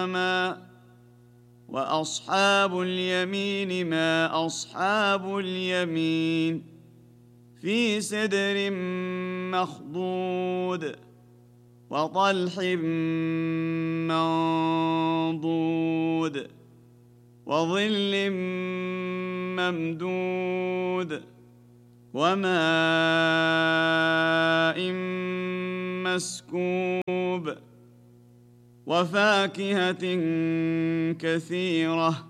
طعاما. وأصحاب اليمين ما أصحاب اليمين، في سدر مخضود وطلح منضود وظل ممدود وماء مسكوب وفاكهة كثيرة